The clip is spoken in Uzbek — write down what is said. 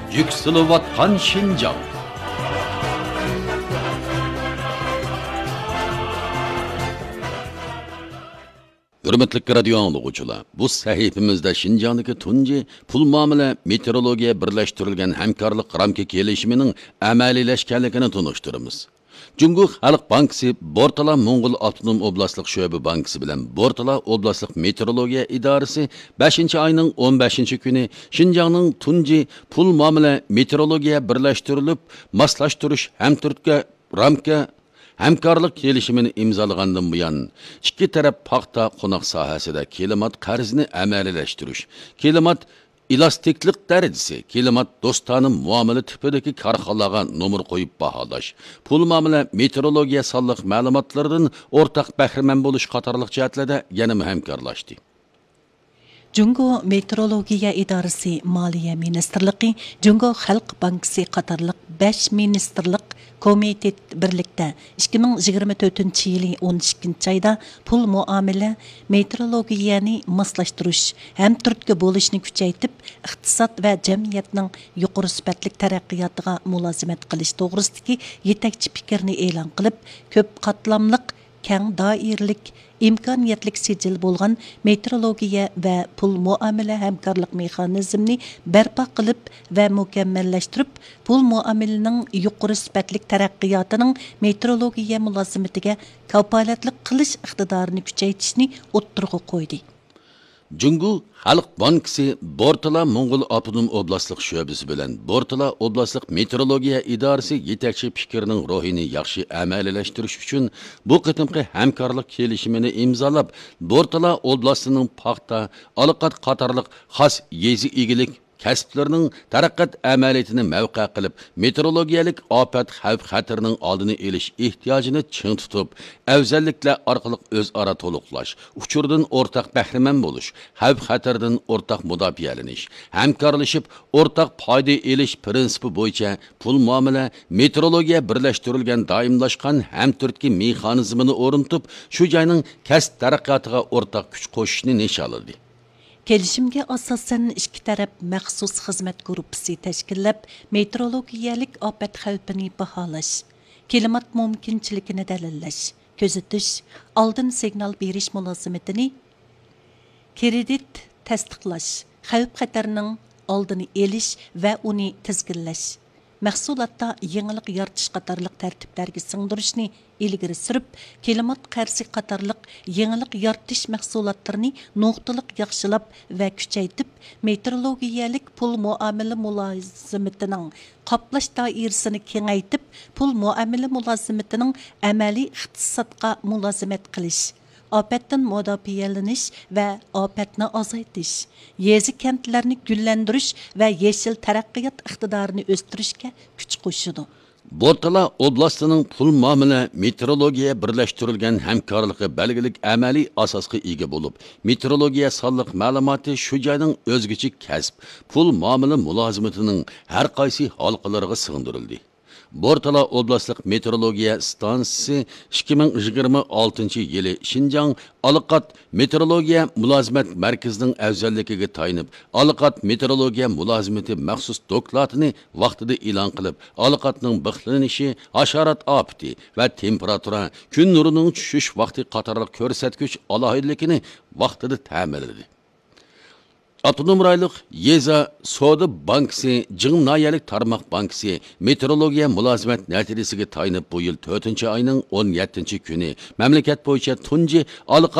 Yükselivatkan Şinjan. Hürmetlik radyo anlıqçılar, bu sahifimizde Şinjandaki tunji pul muamele meteorologiya birleştirilgen hemkarlık ramki kelişiminin amalileşkenligini tunuşturumuz. Cumhur Halk Bankası Bortala Mongol Avtonom Oblastlık Şöbe Bankası bilen Bortala Oblastlık Meteorologiya İdaresi 5. ayının 15. günü Şinjanның tunji pul muamele meteorologiya birleştirilip maslaştırış hemtürtke ramka Həmkarlıq kelişimini imzalagandan buyan iki taraf paxta qonaq sahasida klimat qarzini amalileştirish, klimat elastiklik darajasi, klimat do'stona muomala tipidagi korxonalarga nomer qo'yib baholash, pul muomala meteorologiya sonliq ma'lumotlaridan o'rtaq bahramand bo'lish qatorliq jihatlarda yana hamkorlashdi. Jungo Meteorologiya İdaresi Maliye Ministerliği, Jungo Halk Bankası qatarlıq 5 ministerlik komitet birlikte 2024 yılı 12. ayda pul muamele meteorologiyani maslaştırış hem türtke bolışını küçeytip iqtisat ve cemiyetinin yuqori sifatlik taraqqiyotiga mulazimet qilish to'g'risidagi yetakchi fikrni e'lon qilib, ko'p qatlamliq keng doirlik imkoniyatlik sijil bo'lgan meteorologiya va pul muomala hamkorlik mexanizmini barpo qilib va mukammallashtirib, pul muomalaning yuqori sifatlik taraqqiyotining meteorologiya mulozimatiga kafolatlik qilish iqtidorini kuchaytirishni o'ttirg'i qo'ydi. Jungu Halk Bankası Bortala Mongol Avtonom Oblastlık Şöbesi bilen Bortala Oblastlık Meteorologiya İdaresi yetakchi fikirning ruhini yaxshi amalileştirish uchun bu qitimqi hamkorlik kelishimini imzolab, Bortala Oblastining paxta, aliqat qatorliq xos yezi egilik kasblarning taraqqiyot amaliyotini mavqa qilib, meteorologiyalik ofat xavf-xatarning oldini olish ehtiyojini ching tutib, afzalliklar orqali o'zaro to'liqlash, uchurdan o'rtaq bahramand bo'lish, xavf-xatardan o'rtaq mudofialanish, hamkorlashib o'rtaq foyda olish prinsipi bo'yicha pul muomala meteorologiya birlashtirilgan doimlashgan hamturtki mexanizmini o'rnatib, shu joyning kasb taraqqiyotiga o'rtaq kuch qo'shishni nishonladi. Kelishimga asosan ikki taraf maxsus xizmat guruhi tashkillab, meteorologiyalik ofat xavfini baholash, klimat mumkinchiligini dalillash, kuzatish, oldin signal berish mulozimatini kredit tasdiqlash, xavf-xatarning oldini olish va uni tizginlash, mahsulotda yangilik yaratish qatorliq tartiblarga singdirishni ilgari surib, klimat qarshi qatorliq yangilik yaratish mahsulotlarini nuqtaliq yaxshilab va kuchaytib, meteorologiyalik pul muomala mulozimatining qoplash doirasini kengaytib, pul muomala mulozimatining amaliy iqtisodga mulozimat qilish, ofatdan mudofiyalanish va ofatni azaytish, yezi kentlarni gullantirish va yeshil taraqqiyot iqtidorini o'stirishga kuch qo'shadi. Bortala Oblastining pul muomala meteorologiya birlashtirilgan hamkorligi belgilik amaliy asosga ega bo'lib, meteorologiya sonliq ma'lumoti shu joyning o'zgacha kasb, pul muomala mulozimatining har qaysi halqalariga singdirildi. Bortala Oblastlık Meteorologiya Stansiyasi 2026 yılı Şinjan Aliqat Meteorologiya Mulazimat Merkezining afzalligiga tayinib, Aliqat Meteorologiya Mulazimati maxsus dokladini vaqtida e'lon qilib, Aliqatning bixlanishi, hasharot ofati va temperatura, kun nurining tushish vaqti qatorliq ko'rsatkich alohidligini vaqtida ta'minladi. Avtonom rayonlik Yeza Soda Bankası, Jing'nayalik Tarmoq Bankası meteorologiya mulozimat natijasiga tayinib bu yil 4 ayning 17 kuni mamlakat bo'yicha tunji